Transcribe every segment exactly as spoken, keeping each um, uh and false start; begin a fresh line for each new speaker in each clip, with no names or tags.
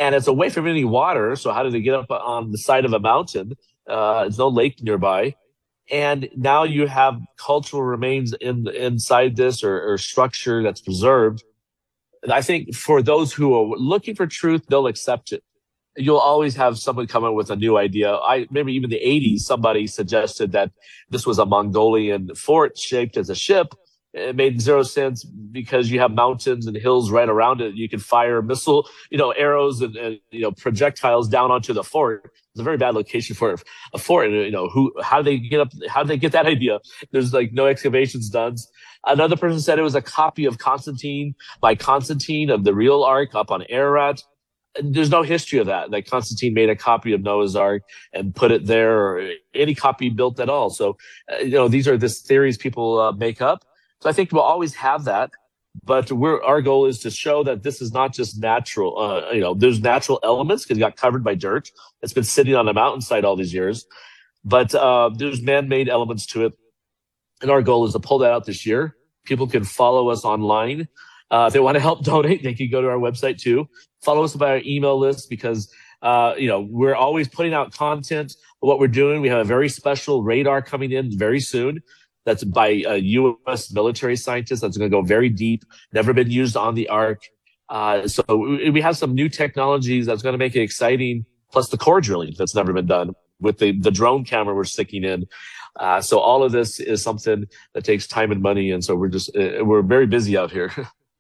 and it's away from any water. So how did they get up on the side of a mountain? Uh, there's no lake nearby. And now you have cultural remains in inside this or, or structure that's preserved. And I think for those who are looking for truth, they'll accept it. You'll always have someone come up with a new idea. I remember even the eighties, somebody suggested that this was a Mongolian fort shaped as a ship. It made zero sense because you have mountains and hills right around it. You can fire missile, you know, arrows and, and you know, projectiles down onto the fort. It's a very bad location for a fort. And, you know, who, how do they get up? How did they get that idea? There's like no excavations done. Another person said it was a copy of Constantine by Constantine of the real Ark up on Ararat. There's no history of that. Like Constantine made a copy of Noah's Ark and put it there, or any copy built at all. So, uh, you know, these are the theories people uh, make up. So I think we'll always have that, but we're, our goal is to show that this is not just natural. Uh, you know, there's natural elements because it got covered by dirt. It's been sitting on a mountainside all these years, but uh, there's man-made elements to it. And our goal is to pull that out this year. People can follow us online. Uh, if they want to help donate, they can go to our website too. Follow us by our email list because, uh, you know, we're always putting out content of what we're doing. We have a very special radar coming in very soon. That's by a U S military scientist. That's going to go very deep, never been used on the Ark. Uh, so we have some new technologies that's going to make it exciting, plus the core drilling that's never been done with the, the drone camera we're sticking in. Uh, so all of this is something that takes time and money. And so we're just, uh, we're very busy out here.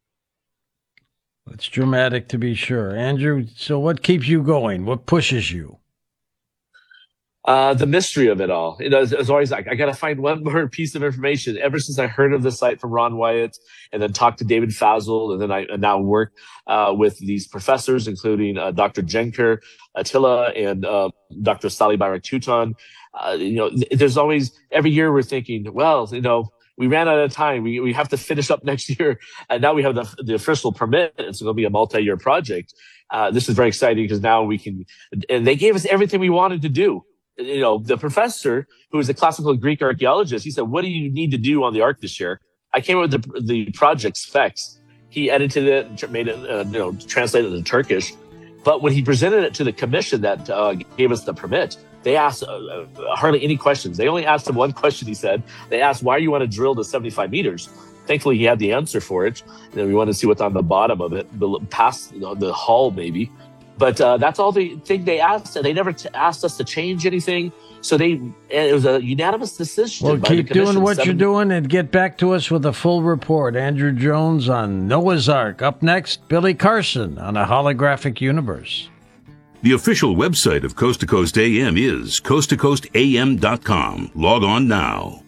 It's dramatic to be sure. Andrew, so what keeps you going? What pushes you?
Uh, the mystery of it all. You know, it's, it's always like, I got to find one more piece of information. Ever since I heard of the site from Ron Wyatt and then talked to David Fazel, and then I and now work uh, with these professors, including uh, Doctor Jenker Attila and uh, Doctor Sally Bayrak-Tutan. Uh, you know, th- there's always, every year we're thinking, well, you know, we ran out of time. We we have to finish up next year. And now we have the, the official permit. It's going to be a multi-year project. Uh, this is very exciting because now we can, and they gave us everything we wanted to do. You know, the professor, who is a classical Greek archaeologist, he said, what do you need to do on the Ark this year? I came up with the, the project specs. He edited it, made it, uh, you know, translated it to Turkish. But when he presented it to the commission that uh, gave us the permit, they asked uh, uh, hardly any questions. They only asked him one question, he said. They asked, why do you want to drill to seventy-five meters? Thankfully, he had the answer for it. And then we wanted to see what's on the bottom of it, past you know, the hull maybe. But uh, that's all the thing they asked. They never t- asked us to change anything. So they, it was a unanimous decision.
Well,
by
keep
the
doing what
Seven-
you're doing and get back to us with a full report. Andrew Jones on Noah's Ark. Up next, Billy Carson on A Holographic Universe.
The official website of Coast to Coast A M is coast to coast a m dot com. Log on now.